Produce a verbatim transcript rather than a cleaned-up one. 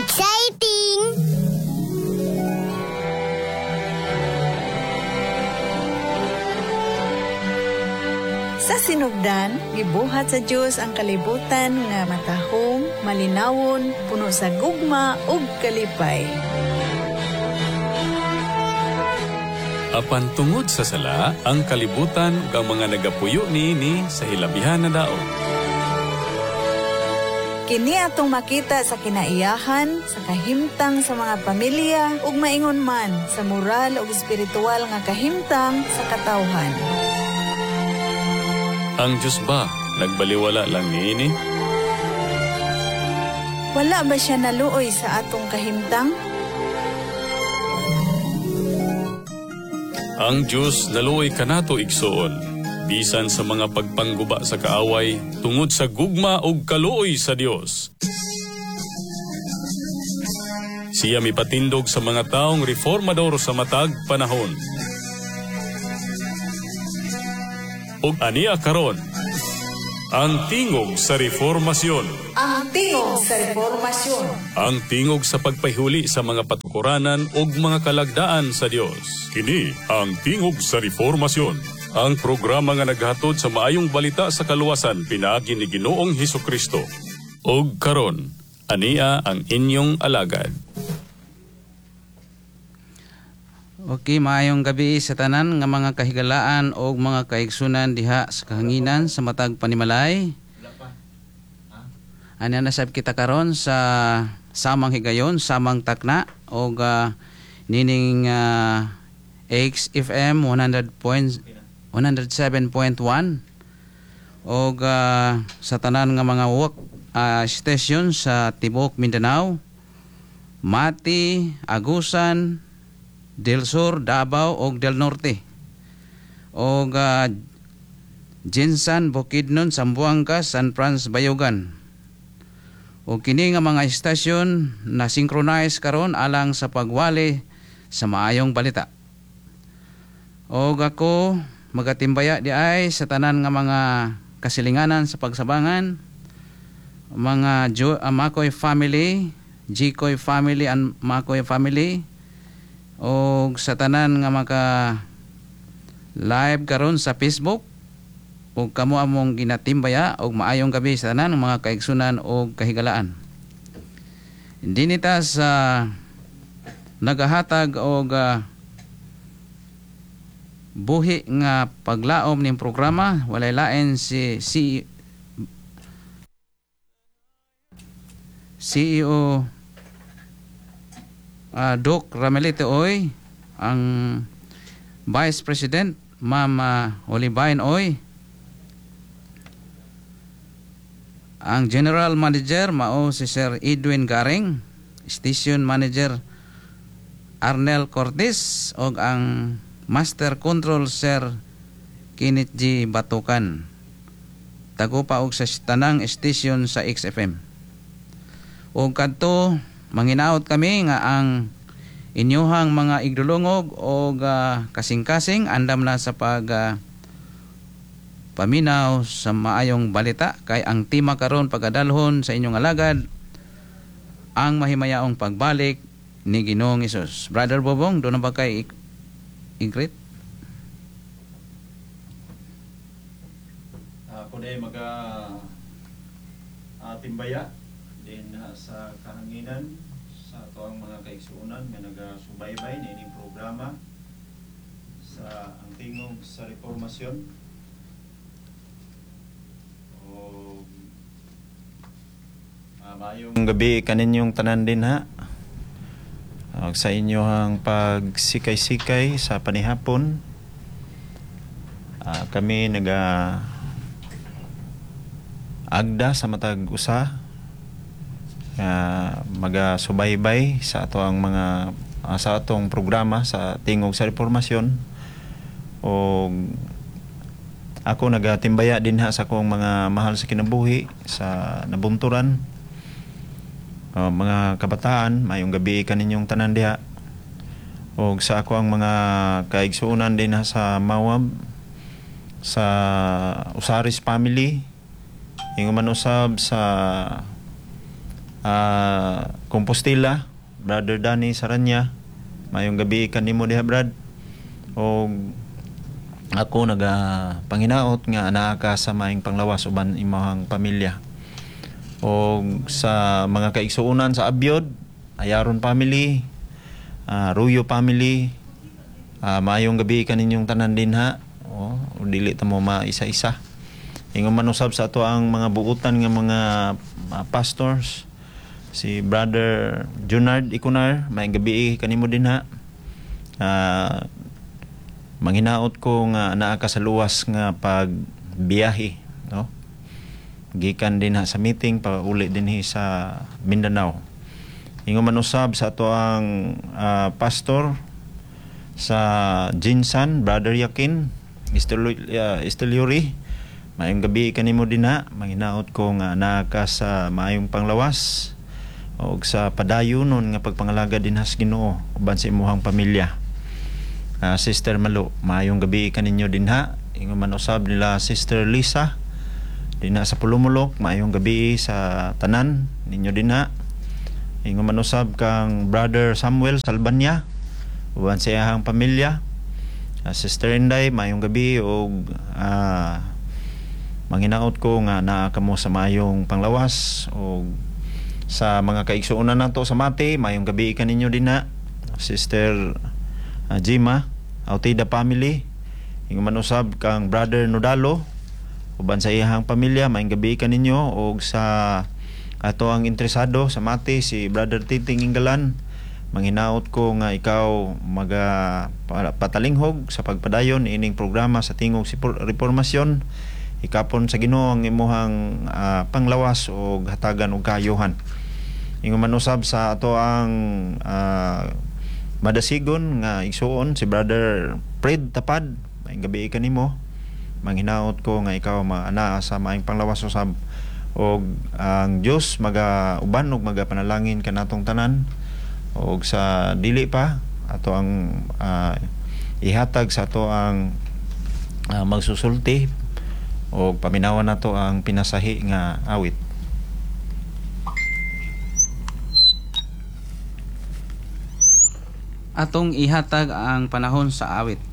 Exciting! Sa sinugdan, gibuhat sa Dios ang kalibutan nga matahong, malinawon, puno sa gugma ug kalipay. Apan tungod sa sala, ang kalibutan ang mga nagapuyo niini sa hilabihan na daog. Kini atong makita sa kinaiyahan, sa kahimtang sa mga pamilya ug maingon man sa moral ug espiritual nga kahimtang sa katawhan. Ang Diyos ba nagbaliwala lang niini? Wala ba siya naluoy sa atong kahimtang? Ang Diyos naluoy kanato igsoon, bisan sa mga pagpangguba sa kaaway, tungod sa gugma ug kaluoy sa Dios. Siya mipatindog sa mga taong reformador sa matag panahon. Ug aniya karon, ang tingog sa reformasyon. Ang tingog sa reformasyon. Ang tingog sa pagpahuli sa mga patukuranan ug mga kalagdaan sa Dios. Kini ang tingog sa reformasyon. Ang programa nga naghatod sa maayong balita sa kaluwasan pinaagi ni Ginoong Hesukristo. Ug karon, aniya ang inyong alagad. Okay, maayong gabi sa tanan nga mga kahigalaan o mga kaigsunan diha sa kahanginan sa matag panimalay. Ano nasab kita karon sa samang higayon, samang takna o uh, nining uh, X F M one hundred seven point one o uh, sa tanan nga mga work uh, station sa Tibok, Mindanao, Mati, Agusan, Del Sur, Davao o Del Norte o uh, Jinsan, Bukidnon, Zamboanga, San Franz, Bayugan o kini nga mga istasyon na synchronize karon alang sa pagwali sa maayong balita. O ako magatimbaya di ay sa tanan nga mga kasilinganan sa pagsabangan, mga Jo, uh, Makoy family, Jikoy family and Makoy family, o sa tanan nga maka live karon sa Facebook o kamo among ginatimbaya og maayong gabi sa tanan mga kaigsunan o kahigalaan. Hindi nita sa nagahatag og uh, buhi nga paglaom ning programa walay lain si C E O Uh, Doc Ramelite Oy, ang Vice President Ma'am uh, Olivain Oy, ang General Manager mao si Sir Edwin Garing, Station Manager Arnel Cortez og ang Master Control Sir Kenneth G. Batukan. Tagupa og sa tanang station sa X F M. Og kadto manginaot kami nga ang inyohang mga igdulungog o uh, kasing-kasing andam na sa pag uh, paminaw sa maayong balita kay ang tema karon pagadalhon sa inyong alagad ang mahimayaong pagbalik ni Ginoong Hesus. Brother Bobong, doon na ba kay Ingrid? Ako na yung maga uh, timbaya din uh, sa kahanginan sa atoang mga kaigsuunan nga nagasubaybay na ining programa sa ang tingog sa reformasyon o uh, mayong gabi kaninyong tanan din ha uh, sa inyohang pagsikay-sikay sa panihapon. uh, kami naga agda sa matag usa Uh, magasubaybay sa ato ang mga uh, sa atong programa sa tingog sa reformasyon o ako nagatimbaya din ha sa akong mga mahal sa kinabuhi sa nabunturan uh, mga kabataan. Mayong gabi kaninyong tanan diha o sa ako ang mga kaigsuunan din ha sa Mawab, sa Usaris family, yung man usab sa ah, Compostela, Brother Danny Saranya, mayong gabi kanimo diha brad. O ako naga panginaot nga anaa ka sa maayong panglawas uban imong pamilya. O sa mga kaigsuonan sa Abyod, Ayaron family, ah, Ruyo family, ah, maayong gabi kaninyong tanan din ha. O dili ta mo maisa-isa. Ingon man usab sa ato ang mga buutan nga mga ah, pastors, si Brother Junard Ikunar, maayong gabi kanimo din ha. Ah, manghinaot ko nga naa ka sa luwas nga pagbiyahe, no? Gikan din ha sa meeting pa uli dinhi sa Mindanao. Ingon man usab sa ato ang ah, pastor sa Jinsan, Brother Yakin Esteliori, maayong gabi kanimo din ha. Manghinaot ko nga naa ka sa maayong panglawas o sa padayonon nga pagpangalaga din ha sa Ginoo uban sa imong pamilya. Uh, Sister Malo, maayong gabi kaninyo din ha. Ingon man usab nila Sister Lisa din ha sa Pulumulok, maayong gabi sa tanan ninyo din ha. Ingon man usab kang Brother Samuel Salbanya uban sa iyang pamilya. Uh, Sister Inday, maayong gabi o uh, manghinaot ko nga naa kamo sa maayong panglawas o sa mga kaigsuonan nato sa Mati, maayong gabi kaninyo din ha. Sister uh, Jima Autida family, ingon man usab kang Brother Nodalo uban sa iyang pamilya, maayong gabi kaninyo og sa ato ang interesado sa Mati si Brother Titing Inggalan, manghinaot ko nga ikaw maga patalinghog sa pagpadayon ining programa sa tingog si reformasyon, ikapon sa Ginoo ang imuhang uh, panglawas o hatagan og kaayohan. Ingon man usab sa ato ang uh, madasigon nga igsuon si Brother Fred Tapad, maayong gabi kanimo, manghinaot ko nga ikaw maana sa maayong panglawas usab og ang Dios maga uban og magapanalangin kanatong tanan og sa dili pa ato ang uh, ihatag sa ato ang uh, magsusulti og paminawan nato ang pinasahi nga awit. Atong ihatag ang panahon sa awit.